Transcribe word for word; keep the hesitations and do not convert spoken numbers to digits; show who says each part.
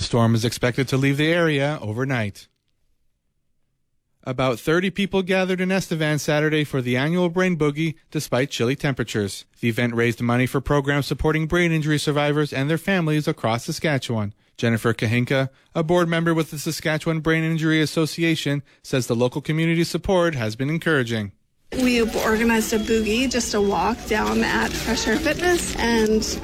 Speaker 1: storm is expected to leave the area overnight. About thirty people gathered in Estevan Saturday for the annual Brain Boogie despite chilly temperatures. The event raised money for programs supporting brain injury survivors and their families across Saskatchewan. Jennifer Kahinka, a board member with the Saskatchewan Brain Injury Association, says the local community support has been encouraging.
Speaker 2: We organized a boogie, just a walk down at Fresh Air Fitness, and